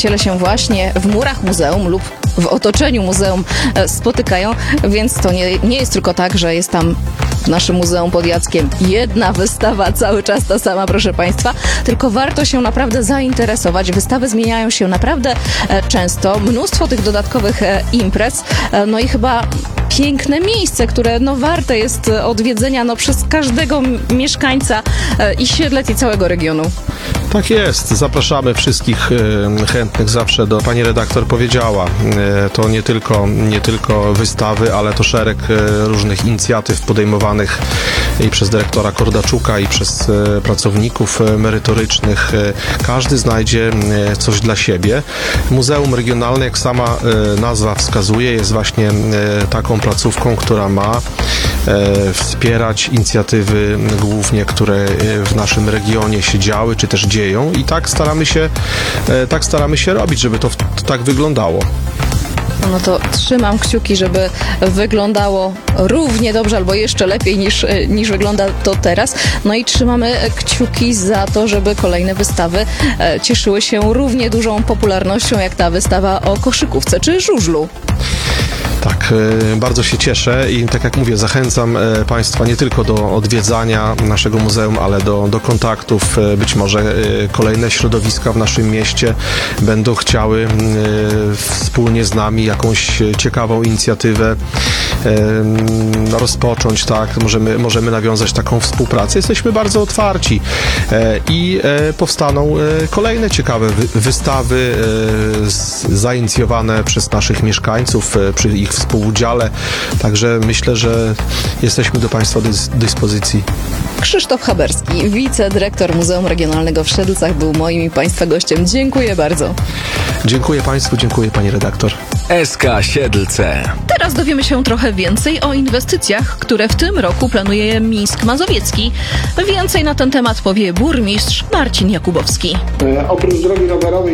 przedstawiciele się właśnie w murach muzeum lub w otoczeniu muzeum spotykają, więc to nie jest tylko tak, że jest tam w naszym Muzeum pod Jackiem jedna wystawa, cały czas ta sama, proszę Państwa, tylko warto się naprawdę zainteresować. Wystawy zmieniają się naprawdę często, mnóstwo tych dodatkowych imprez, no i chyba piękne miejsce, które warte jest odwiedzenia przez każdego mieszkańca i Siedlec i całego regionu. Tak jest. Zapraszamy wszystkich chętnych zawsze do... Pani redaktor powiedziała, to nie tylko wystawy, ale to szereg różnych inicjatyw podejmowanych i przez dyrektora Kordaczuka, i przez pracowników merytorycznych. Każdy znajdzie coś dla siebie. Muzeum Regionalne, jak sama nazwa wskazuje, jest właśnie taką placówką, która ma wspierać inicjatywy głównie, które w naszym regionie się działy, czy też dzieją, i tak staramy się robić, żeby to tak wyglądało. No to trzymam kciuki, żeby wyglądało równie dobrze albo jeszcze lepiej niż wygląda to teraz. No i trzymamy kciuki za to, żeby kolejne wystawy cieszyły się równie dużą popularnością jak ta wystawa o koszykówce czy żużlu. Tak, bardzo się cieszę i tak jak mówię, zachęcam Państwa nie tylko do odwiedzania naszego muzeum, ale do kontaktów. Być może kolejne środowiska w naszym mieście będą chciały wspólnie z nami jakąś ciekawą inicjatywę rozpocząć, tak? Możemy nawiązać taką współpracę. Jesteśmy bardzo otwarci i powstaną kolejne ciekawe wystawy zainicjowane przez naszych mieszkańców, przy ich współudziale. Także myślę, że jesteśmy do Państwa dyspozycji. Krzysztof Haberski, wicedyrektor Muzeum Regionalnego w Siedlcach, był moim i Państwa gościem. Dziękuję bardzo. Dziękuję Państwu, dziękuję Pani redaktor. SK Siedlce. Teraz dowiemy się trochę więcej o inwestycjach, które w tym roku planuje Mińsk Mazowiecki. Więcej na ten temat powie burmistrz Marcin Jakubowski. Oprócz drogi rowerowej